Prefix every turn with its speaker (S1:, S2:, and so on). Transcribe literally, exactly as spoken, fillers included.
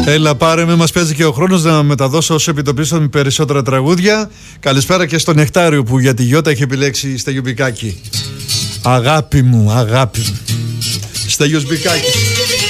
S1: Έλα πάρε με, μας παίζει και ο χρόνος να μεταδώσω όσο επιτοπίσαμε περισσότερα τραγούδια. Καλησπέρα και στον Νεκτάριο που για τη Γιώτα έχει επιλέξει Στέλιο Μπικάκη. Αγάπη μου, αγάπη μου, Στέλιος Μπικάκη.